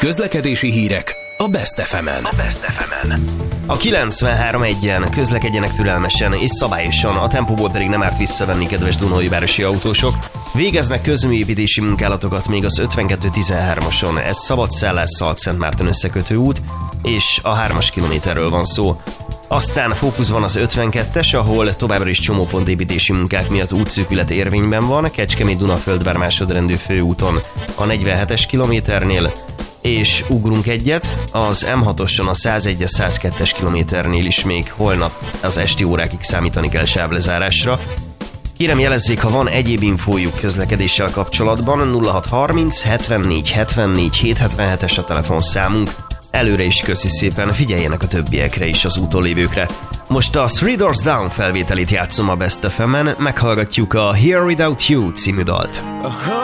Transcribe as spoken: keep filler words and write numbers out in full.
Közlekedési hírek a Best ef emen. A Best ef emen. A kilencvenhárom egyen közlekedjenek türelmesen és szabályosan, a tempóból pedig nem árt visszavenni, kedves Dunaújvárosi autósok. Végeznek közműépítési munkálatokat még az ötvenkettő tizenhármason, ez Szabadszállás-Szalkszentmárton összekötő út, és a hármas kilométerről van szó. Aztán fókusz van az ötvenkettes, ahol továbbra is csomópontépítési munkák miatt útszűkület érvényben van, Kecskemét-Dunaföldvár másodrendű főúton a negyvenhetes kilométernél, és ugrunk egyet, az em hatoson a százegyes százkettes kilométernél is még holnap az esti órákig számítani kell sávlezárásra. Kérem jelezzék, ha van egyéb infójuk közlekedéssel kapcsolatban, nulla hat harminc hetvennégy hetvennégy hétszázhetvenhetes a telefonszámunk. Előre is köszi szépen, figyeljenek a többiekre is, az úton lévőkre. Most a Three Doors Down felvételét játszom a Best ef emen, meghallgatjuk a Here Without You című dalt. Uh-huh.